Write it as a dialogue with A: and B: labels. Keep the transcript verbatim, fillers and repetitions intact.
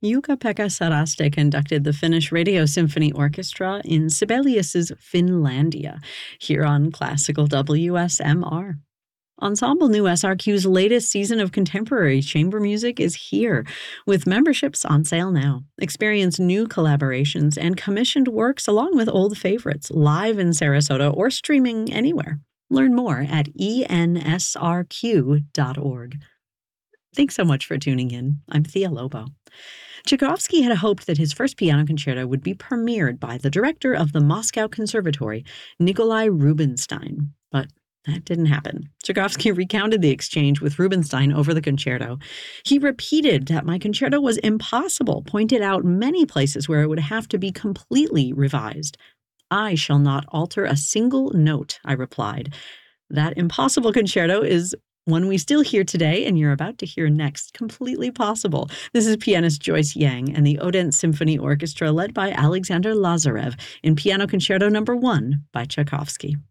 A: Jukka-Pekka Saraste conducted the Finnish Radio Symphony Orchestra in Sibelius's Finlandia, here on Classical W S M R. Ensemble New S R Q's latest season of contemporary chamber music is here, with memberships on sale now. Experience new collaborations and commissioned works along with old favorites, live in Sarasota or streaming anywhere. Learn more at E N S R Q dot org. Thanks so much for tuning in. I'm Thea Lobo. Tchaikovsky had hoped that his first piano concerto would be premiered by the director of the Moscow Conservatory, Nikolai Rubinstein, but that didn't happen. Tchaikovsky recounted the exchange with Rubinstein over the concerto. He repeated that my concerto was impossible, pointed out many places where it would have to be completely revised. I shall not alter a single note, I replied. That impossible concerto is one we still hear today, and you're about to hear next, completely possible. This is pianist Joyce Yang and the Odense Symphony Orchestra led by Alexander Lazarev in Piano Concerto Number One by Tchaikovsky.